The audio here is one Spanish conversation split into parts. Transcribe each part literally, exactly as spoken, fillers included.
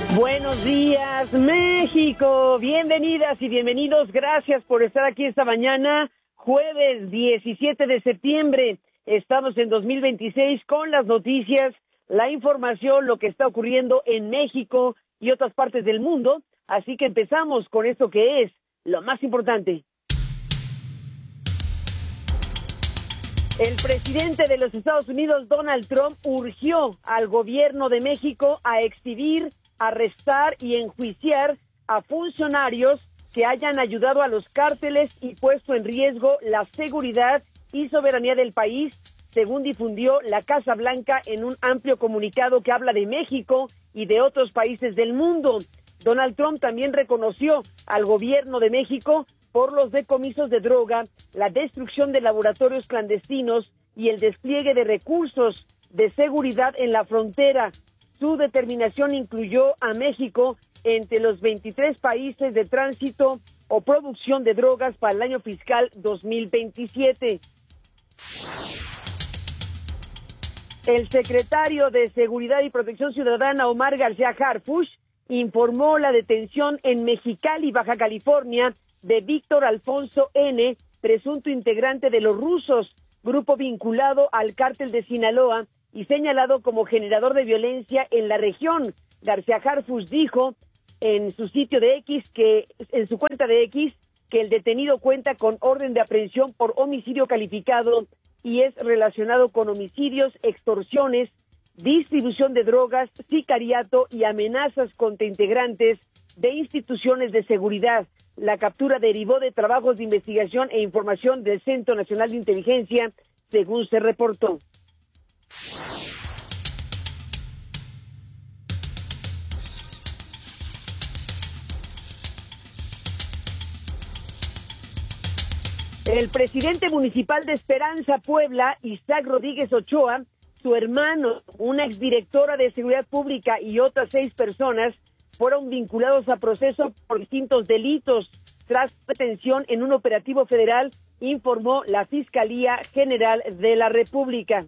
Buenos días, México. Bienvenidas y bienvenidos. Gracias por estar aquí esta mañana, jueves diecisiete de septiembre. Estamos en dos mil veintiséis con las noticias, la información, lo que está ocurriendo en México y otras partes del mundo. Así que empezamos con esto que es lo más importante. El presidente de los Estados Unidos, Donald Trump, urgió al gobierno de México a exhibir, arrestar y enjuiciar a funcionarios que hayan ayudado a los cárteles y puesto en riesgo la seguridad y soberanía del país, según difundió la Casa Blanca en un amplio comunicado que habla de México y de otros países del mundo. Donald Trump también reconoció al gobierno de México por los decomisos de droga, la destrucción de laboratorios clandestinos y el despliegue de recursos de seguridad en la frontera. Su determinación incluyó a México entre los veintitrés países de tránsito o producción de drogas para el año fiscal dos mil veintisiete. El secretario de Seguridad y Protección Ciudadana, Omar García Harfuch, informó la detención en Mexicali, Baja California, de Víctor Alfonso N., presunto integrante de los Rusos, grupo vinculado al cártel de Sinaloa y señalado como generador de violencia en la región. García Harfuch dijo en su sitio de X, que en su cuenta de X, que el detenido cuenta con orden de aprehensión por homicidio calificado y es relacionado con homicidios, extorsiones, distribución de drogas, sicariato y amenazas contra integrantes de instituciones de seguridad. La captura derivó de trabajos de investigación e información del Centro Nacional de Inteligencia, según se reportó. El presidente municipal de Esperanza, Puebla, Isaac Rodríguez Ochoa, su hermano, una exdirectora de Seguridad Pública y otras seis personas fueron vinculados a proceso por distintos delitos tras detención en un operativo federal, informó la Fiscalía General de la República.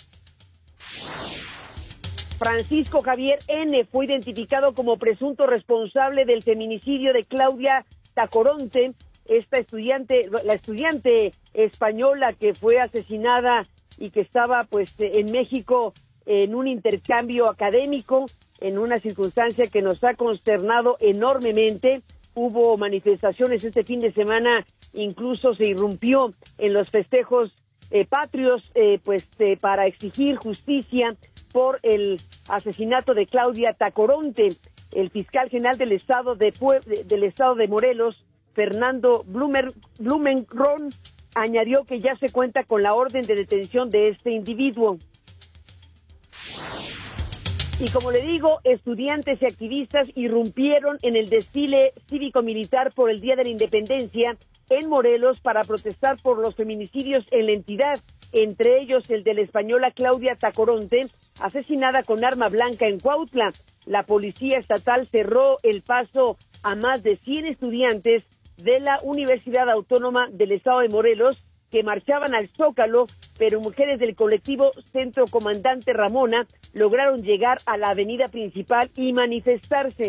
Francisco Javier N. fue identificado como presunto responsable del feminicidio de Claudia Tacoronte, esta estudiante, la estudiante española que fue asesinada y que estaba pues en México en un intercambio académico, en una circunstancia que nos ha consternado enormemente. Hubo manifestaciones este fin de semana, incluso se irrumpió en los festejos eh, patrios, eh, pues eh, para exigir justicia por el asesinato de Claudia Tacoronte. El fiscal general del estado de Pue- del estado de Morelos, Fernando Blumer, Blumenron, añadió que ya se cuenta con la orden de detención de este individuo. Y como le digo, estudiantes y activistas irrumpieron en el desfile cívico-militar por el Día de la Independencia en Morelos para protestar por los feminicidios en la entidad, entre ellos el de la española Claudia Tacoronte, asesinada con arma blanca en Cuautla. La policía estatal cerró el paso a más de cien estudiantes de la Universidad Autónoma del Estado de Morelos que marchaban al Zócalo, pero mujeres del colectivo Centro Comandante Ramona lograron llegar a la avenida principal y manifestarse.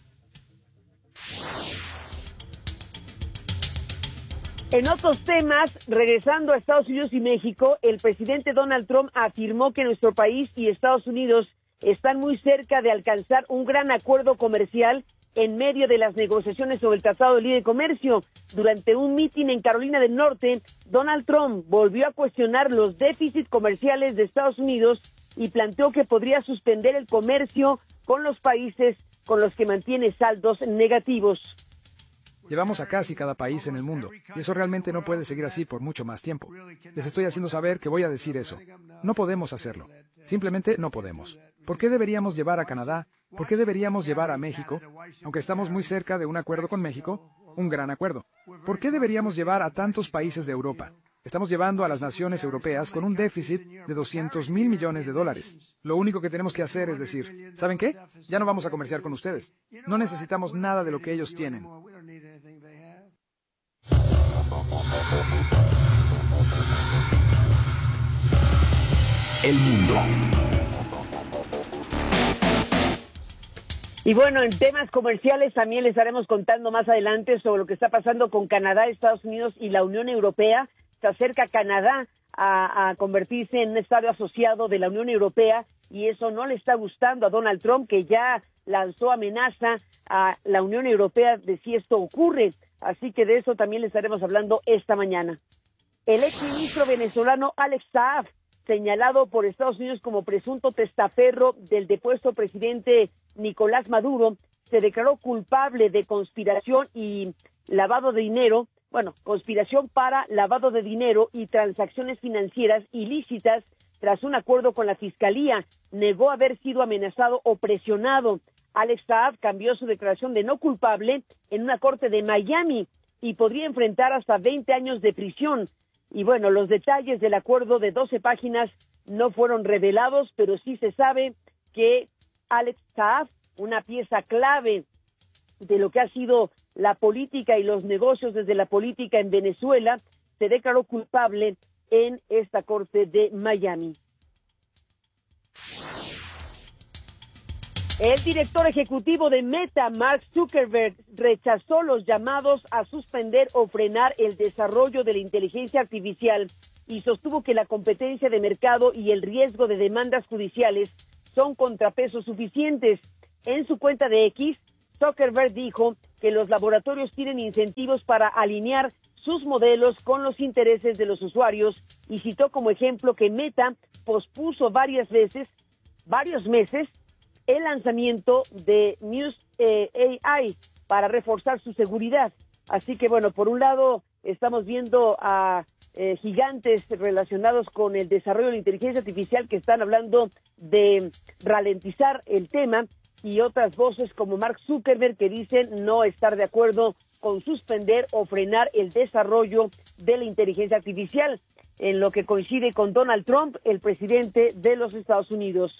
En otros temas, regresando a Estados Unidos y México, el presidente Donald Trump afirmó que nuestro país y Estados Unidos están muy cerca de alcanzar un gran acuerdo comercial en medio de las negociaciones sobre el Tratado de Libre Comercio. Durante un mitin en Carolina del Norte, Donald Trump volvió a cuestionar los déficits comerciales de Estados Unidos y planteó que podría suspender el comercio con los países con los que mantiene saldos negativos. Llevamos a casi cada país en el mundo, y eso realmente no puede seguir así por mucho más tiempo. Les estoy haciendo saber que voy a decir eso. No podemos hacerlo. Simplemente no podemos. ¿Por qué deberíamos llevar a Canadá? ¿Por qué deberíamos llevar a México? Aunque estamos muy cerca de un acuerdo con México, un gran acuerdo. ¿Por qué deberíamos llevar a tantos países de Europa? Estamos llevando a las naciones europeas con un déficit de doscientos mil millones de dólares. Lo único que tenemos que hacer es decir, ¿saben qué? Ya no vamos a comerciar con ustedes. No necesitamos nada de lo que ellos tienen. El mundo. Y bueno, en temas comerciales también les estaremos contando más adelante sobre lo que está pasando con Canadá, Estados Unidos y la Unión Europea. Se acerca Canadá a, a convertirse en un estado asociado de la Unión Europea y eso no le está gustando a Donald Trump, que ya lanzó amenaza a la Unión Europea de si esto ocurre. Así que de eso también les estaremos hablando esta mañana. El exministro venezolano Alex Saab, señalado por Estados Unidos como presunto testaferro del depuesto presidente Nicolás Maduro, se declaró culpable de conspiración y lavado de dinero, bueno, conspiración para lavado de dinero y transacciones financieras ilícitas tras un acuerdo con la Fiscalía. Negó haber sido amenazado o presionado. Alex Saab cambió su declaración de no culpable en una corte de Miami y podría enfrentar hasta veinte años de prisión. Y bueno, los detalles del acuerdo de doce páginas no fueron revelados, pero sí se sabe que Alex Saab, una pieza clave de lo que ha sido la política y los negocios desde la política en Venezuela, se declaró culpable en esta corte de Miami. El director ejecutivo de Meta, Mark Zuckerberg, rechazó los llamados a suspender o frenar el desarrollo de la inteligencia artificial y sostuvo que la competencia de mercado y el riesgo de demandas judiciales son contrapesos suficientes. En su cuenta de X, Zuckerberg dijo que los laboratorios tienen incentivos para alinear sus modelos con los intereses de los usuarios y citó como ejemplo que Meta pospuso varias veces, varios meses, el lanzamiento de Muse eh, A I para reforzar su seguridad. Así que, bueno, por un lado estamos viendo a eh, gigantes relacionados con el desarrollo de la inteligencia artificial que están hablando de ralentizar el tema y otras voces como Mark Zuckerberg que dicen no estar de acuerdo con suspender o frenar el desarrollo de la inteligencia artificial, en lo que coincide con Donald Trump, el presidente de los Estados Unidos.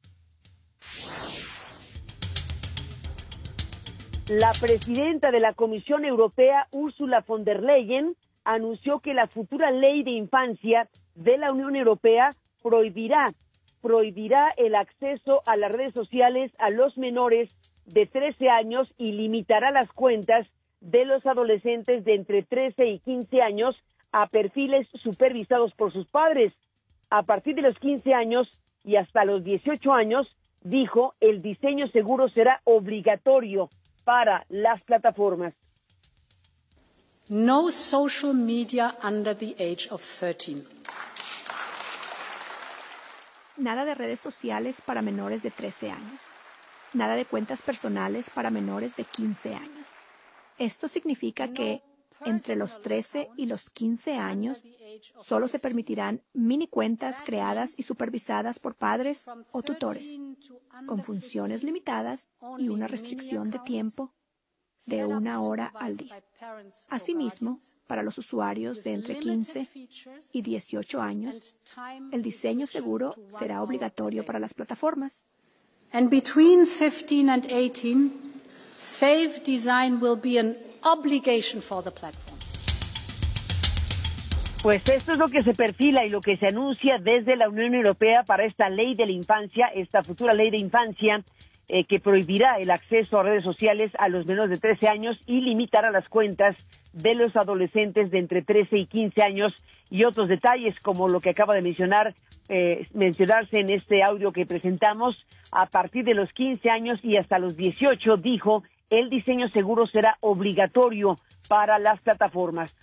La presidenta de la Comisión Europea, Ursula von der Leyen, anunció que la futura ley de infancia de la Unión Europea prohibirá, prohibirá el acceso a las redes sociales a los menores de trece años y limitará las cuentas de los adolescentes de entre trece y quince años a perfiles supervisados por sus padres. A partir de los quince años y hasta los dieciocho años, dijo, el diseño seguro será obligatorio para las plataformas. No social media under the age of thirteen. Nada de redes sociales para menores de trece años. Nada de cuentas personales para menores de quince años. Esto significa que entre los trece y los quince años solo se permitirán mini cuentas creadas y supervisadas por padres o tutores, con funciones limitadas y una restricción de tiempo de una hora al día. Asimismo, para los usuarios de entre quince y dieciocho años, el diseño seguro será obligatorio para las plataformas. And between fifteen and eighteen, safe design will be an obligation for the platforms. Pues esto es lo que se perfila y lo que se anuncia desde la Unión Europea para esta ley de la infancia, esta futura ley de infancia eh, que prohibirá el acceso a redes sociales a los menores de trece años y limitará las cuentas de los adolescentes de entre trece y quince años y otros detalles como lo que acaba de mencionar, eh, mencionarse en este audio que presentamos. A partir de los quince años y hasta los dieciocho, dijo, el diseño seguro será obligatorio para las plataformas.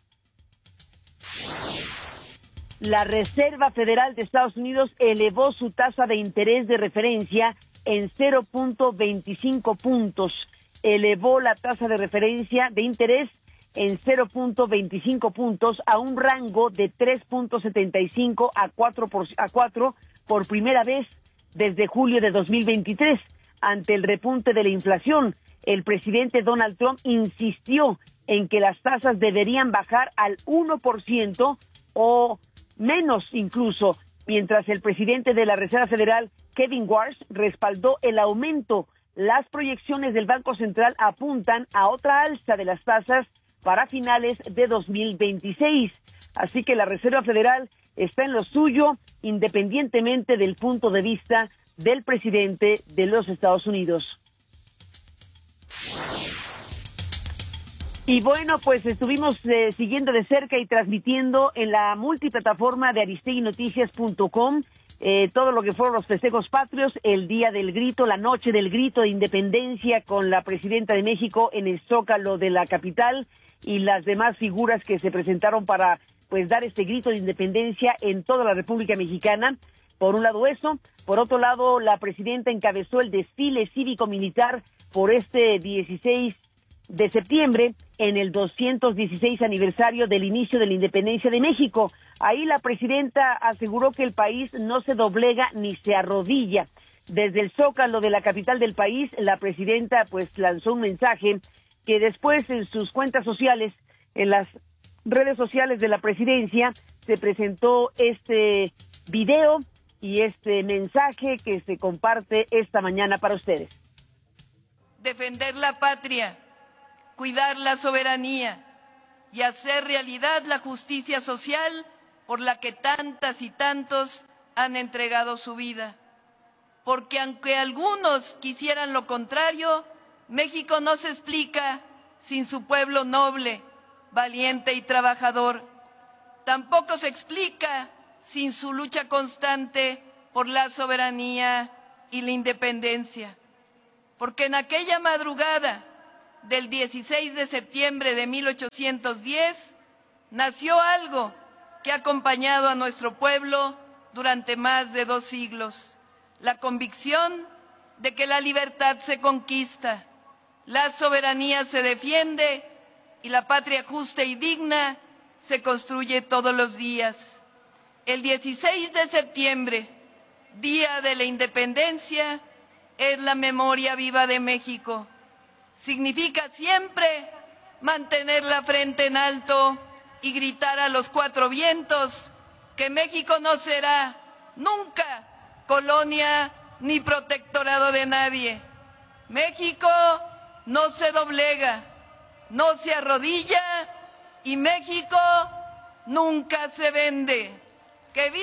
La Reserva Federal de Estados Unidos elevó su tasa de interés de referencia en cero punto veinticinco puntos. Elevó la tasa de referencia de interés en cero punto veinticinco puntos a un rango de tres punto setenta y cinco a cuatro por, a cuatro por primera vez desde julio de dos mil veintitrés. Ante el repunte de la inflación, el presidente Donald Trump insistió en que las tasas deberían bajar al uno por ciento o menos incluso, mientras el presidente de la Reserva Federal, Kevin Warsh, respaldó el aumento. Las proyecciones del Banco Central apuntan a otra alza de las tasas para finales de dos mil veintiséis. Así que la Reserva Federal está en lo suyo, independientemente del punto de vista del presidente de los Estados Unidos. Y bueno, pues estuvimos eh, siguiendo de cerca y transmitiendo en la multiplataforma de aristegui noticias punto com eh, todo lo que fueron los festejos patrios, el día del grito, la noche del grito de independencia con la presidenta de México en el Zócalo de la capital y las demás figuras que se presentaron para pues dar este grito de independencia en toda la República Mexicana. Por un lado eso, por otro lado la presidenta encabezó el desfile cívico-militar por este dieciséis de septiembre en el doscientos dieciséis aniversario del inicio de la independencia de México. Ahí la presidenta aseguró que el país no se doblega ni se arrodilla. Desde el Zócalo de la capital del país, la presidenta pues lanzó un mensaje que después en sus cuentas sociales, en las redes sociales de la presidencia, se presentó este video y este mensaje que se comparte esta mañana para ustedes. Defender la patria, cuidar la soberanía y hacer realidad la justicia social por la que tantas y tantos han entregado su vida. Porque aunque algunos quisieran lo contrario, México no se explica sin su pueblo noble, valiente y trabajador. Tampoco se explica sin su lucha constante por la soberanía y la independencia. Porque en aquella madrugada del dieciséis de septiembre de mil ochocientos diez nació algo que ha acompañado a nuestro pueblo durante más de dos siglos, la convicción de que la libertad se conquista, la soberanía se defiende y la patria justa y digna se construye todos los días. El dieciséis de septiembre, Día de la Independencia, es la memoria viva de México. Significa siempre mantener la frente en alto y gritar a los cuatro vientos que México no será nunca colonia ni protectorado de nadie. México no se doblega, no se arrodilla y México nunca se vende. ¡Que viva!